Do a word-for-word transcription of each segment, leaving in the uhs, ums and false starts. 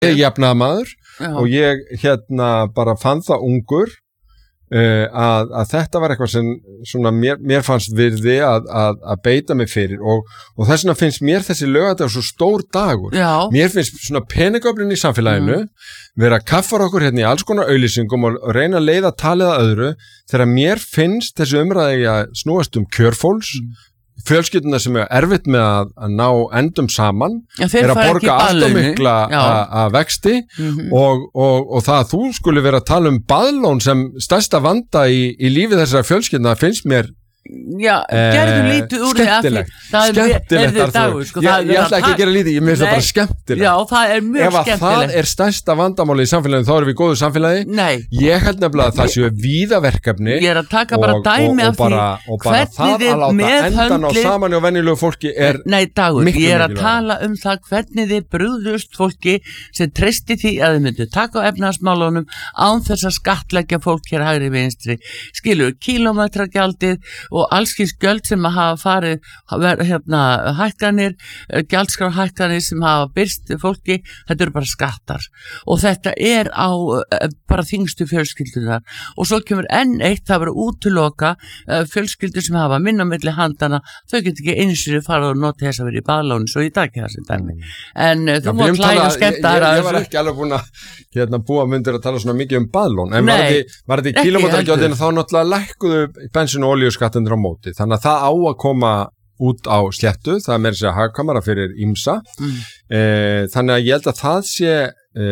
Ég jafnaðarmaður og ég hérna bara fann það ungur Uh, að, að þetta var eitthvað sem svona mér, mér fannst virði að, að, að beita mig fyrir og, og þess vegna finnst mér þessi laugardagur svo stór dagur. Já. Mér finnst svona peningöflun í samfélaginu mm. vera að kaffar okkur hérna í alls konar auglýsingum og, og reyna að leiða talið að öðru þegar mér finnst þessi umræði að snúast um kjörfólks mm. fjölskylduna sem er erfitt með að, að ná endum saman Já, er að borga allt og mikla að vexti mm-hmm. og, og, og það að þú skulle vera að tala um baðlón sem stærsta vanda í, í lífi þessara fjölskylduna finnst mér Já, gerðu lítið úr því skemmtilegt, skemmtilegt dagur, sko, ég, ég ætla ekki að gera lítið, ég myndi það bara skemmtilegt Já, það er mjög ef skemmtilegt Ef það er stærsta vandamáli í samfélaginu þá erum við í góðu samfélagi Nei. Ég held nefnilega að það séu víða verkefni Ég er að taka bara og, dæmi og, og bara, og bara það að láta endan á saman og venjulegu fólki er Nei, dagur, miklu ég er að mikilvægara. tala um það hvernig þið brugðust fólki sem treysti því að þið myndu taka á efnahagsmálunum án þess að skattleggja fólk hér hægri vinstri skilur kílómetragjaldið og allskins gjöld sem að hafa farið hérna hækkanir, gjaldskrárhækkanir sem hafa byrst fólki, þetta eru bara skattar og þetta er á bara þingstu fjölskyldunar og svo kemur enn eitt, það verður útiloka fjölskyldur sem hafa minna milli handana, þau get ekki einsýri fara og nota þess að vera í baðlónu svo í dag ekki það sem dæmi, en uh, þú múið hlæða og skemmta ég, ég, ég var ekki alveg búin að hérna, búa myndir að tala svona mikið um baðlón en Nei, var þetta í kílómetragjaldinu þá náttúrulega lækkuðu bensin- og olíuskattinir á móti þannig að það á að koma út á sléttu, það er meira sér hagkvæmara fyrir ýmsa mm. e, þannig að ég held að það sé e,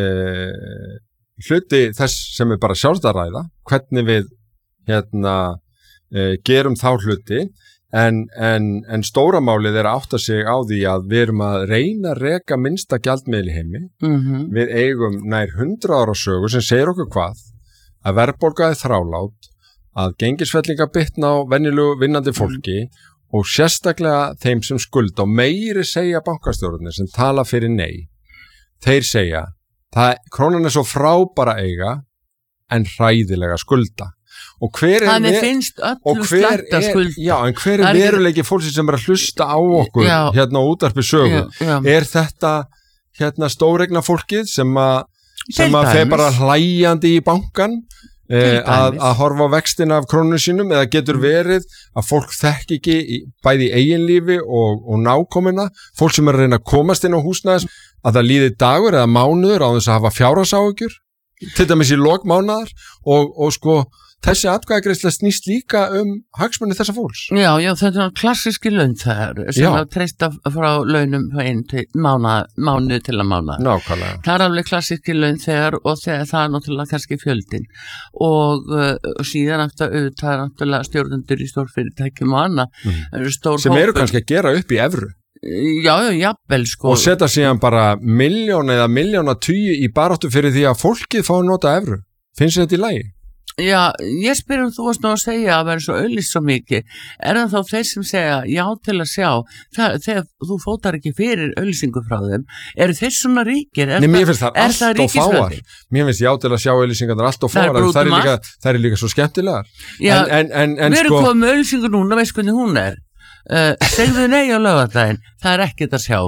hluti þess sem er bara sjálfstæðaræða hvernig við hérna, e, gerum þá hluti en, en, en stóramálið er að átta sig á því að við erum að reyna að reka minnsta gjaldmiðil í heimi mm-hmm. við eigum nær hundrað ára sögu sem segir okkur hvað að verðbólga er þrálát að gengisfellinga bitna á venjulegu vinnandi fólki mm. og sérstaklega þeim sem skulda og meiri segja bankastjórnir sem tala fyrir nei. Þeir segja, það, krónan er svo frábæra eiga en hræðilega skulda. Og hver er, ver, og hver er, já, en hver er veruleiki fólksins sem er að hlusta á okkur já. Hérna á útvarpi sögu? Já, já. Er þetta hérna stóregna fólkið sem að sem að þeir bara hlæjandi í bankan? Eh, að, að horfa á vextina af krónunum sínum eða getur verið að fólk þekki ekki í, bæði í eiginlífi og, og nákomina, fólk sem er að reyna að komast inn á húsnæðis, að það líði dagur eða mánuður á þess að hafa fjárhagsáhyggjur til dæmis í lok mánaðar og, og sko þessi atkvæðagreiðsla snýst líka um hagsmuni þessa fólks. Já, já, þetta er klassíski launþegar sem já. Að treysta frá launum frá einu til mánuð, mánuð til að mánuð. Nákvæmlega. Það er alveg klassíski launþegar og það, það er náttúrulega kannski fjöldin og uh, síðan aftur auðvitað er náttúrulega stjórnendur í stórfyrirtækjum og annað. Mm. Stór sem eru hópur. Kannski að gera upp í evru. Já, já, jafnvel sko. Og setja síðan bara milljón eða milljón að tugi í baráttu fyrir því að fólkið fá að nota evru. Finnst þetta í lagi? Já, ég spyr um þú varst nú að segja að vera svo auðlýst svo mikið, er það þá þeir sem segja já til að sjá, það, þegar þú fótar ekki fyrir auðlýsingu frá þeim, eru þeir svona ríkir? Nei, mér finnst það allt og fáar, mér finnst já til að sjá auðlýsingarnar allt og fáar, það er líka, það er líka svo skemmtilegar. Já, en, en, en, en, við erum sko... komið með auðlýsingu núna, veist hvernig hún er, uh, segðu nei á laugardaginn, það er ekkert að sjá.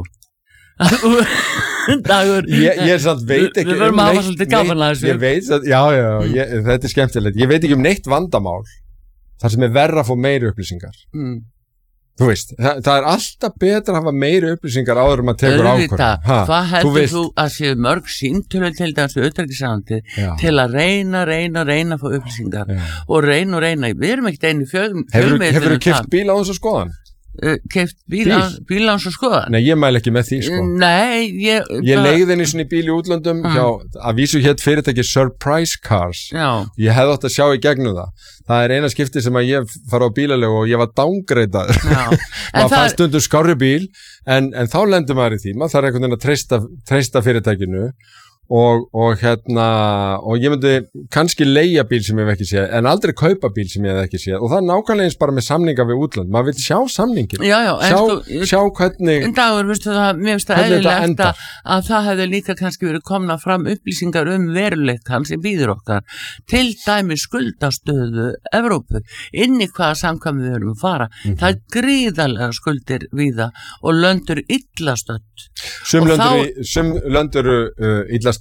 Dagur, ég, ég samt veit ekki við verðum um að hafa svolítið gaman að þessu ég veit að, já, já, ég, þetta er skemmtilegt ég veit ekki um neitt vandamál þar sem er verra að fá meiri upplýsingar mm. þú veist, það, það er alltaf betra að hafa meiri upplýsingar áður um að tekur ákvörðun hvað heldur þú, þú að séu mörg síntölu til þessu utanríkisráðuneyti til að reyna, reyna, reyna að fá upplýsingar já. Og reyna og reyna, við erum ekkert einu fjölmiðlum hefur þú keypt bíl á þess að skoðan? Uh, keift bíl, bíl? Á, bíl á hans og skoða Nei, ég mæl ekki með því sko Nei, ég Ég leigði henni svona í bíl í útlöndum uh. hjá, að vísu hétt fyrirtæki Surprise Cars Já. Ég hefði átt að sjá í gegnum það Það er eina skipti sem að ég fara á bílalegu og ég var downgreitaður maður fann stundum skárri bíl en, en þá lendur maður í því maður þarf einhvern veginn að treysta, treysta fyrirtækinu og, og hérna og ég myndi kannski leigja bíl sem ég hef ekki séð en aldrei kaupa bíl sem ég hef ekki séð og það er nákvæmlega eins bara með samninga við útland maður vil sjá samningin já, já, sjá, sko, sjá hvernig en dagur, veistu það, mér finnst það eðlilegt að, að það hefði líka kannski verið komna fram upplýsingar um veruleikann sem býður okkar til dæmi skuldastöðu Evrópu, inn í hvaða samkvæmi við erum að fara, mm-hmm. það er gríðarlega skuldir víða og löndur illastödd Sum löndur, þá... sum löndur uh, illa